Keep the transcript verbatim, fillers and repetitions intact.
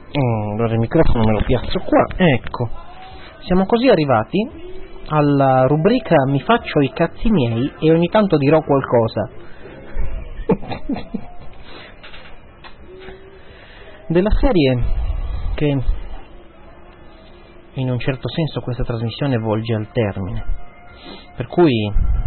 Mm, allora il microfono me lo piazzo qua. Ecco, siamo così arrivati alla rubrica mi faccio i cazzi miei e ogni tanto dirò qualcosa della serie che in un certo senso questa trasmissione volge al termine, per cui